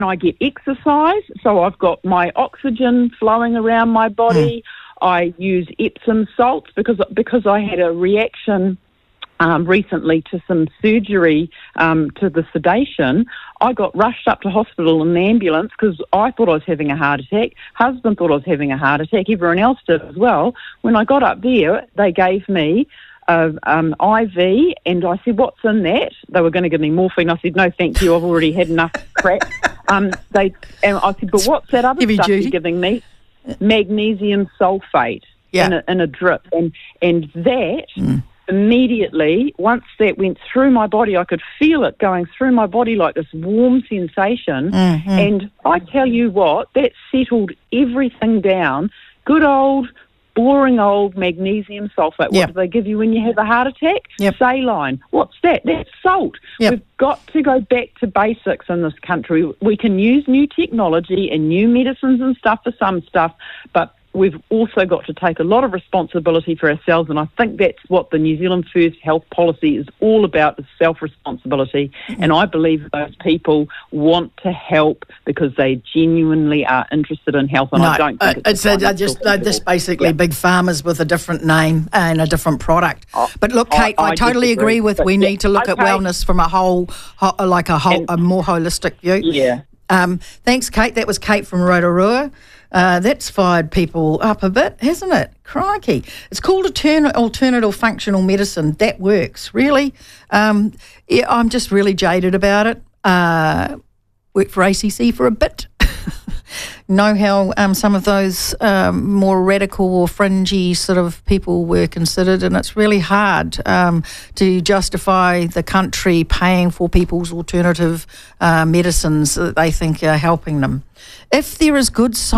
I get exercise, so I've got my oxygen flowing around my body. I use Epsom salts because I had a reaction recently to some surgery to the sedation. I got rushed up to hospital in an ambulance because I thought I was having a heart attack. Husband thought I was having a heart attack. Everyone else did as well. When I got up there, they gave me IV, and I said, "What's in that?" They were going to give me morphine. I said, "No, thank you. I've already had enough crap." And I said, "But what's that other stuff you're giving me?" Magnesium sulfate in a drip, and that. Immediately, once that went through my body, I could feel it going through my body like this warm sensation. And I tell you what, that settled everything down. Good old, boring old magnesium sulfate. What do they give you when you have a heart attack? Saline. What's that? That's salt. We've got to go back to basics in this country. We can use new technology and new medicines and stuff for some stuff, but we've also got to take a lot of responsibility for ourselves, and I think that's what the New Zealand First health policy is all about, is self-responsibility. And I believe those people want to help because they genuinely are interested in health, and I don't think they're just basically big farmers with a different name and a different product. But look, Kate, I totally agree with we need to look at wellness from a more holistic view. Thanks, Kate. That was Kate from Rotorua. That's fired people up a bit, hasn't it? Crikey. It's called alternative functional medicine. That works, really. I'm just really jaded about it. Worked for ACC for a bit. Know how some of those more radical or fringy sort of people were considered, and it's really hard to justify the country paying for people's alternative medicines that they think are helping them. If there is good science